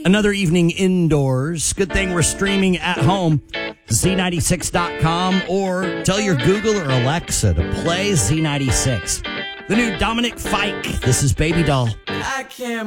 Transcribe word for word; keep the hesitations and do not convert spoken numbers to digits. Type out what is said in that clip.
another evening indoors. Good thing we're streaming at home. Z ninety-six dot com, or tell your Google or Alexa to play Z ninety-six. The new Dominic Fike. This is Baby Doll. I can't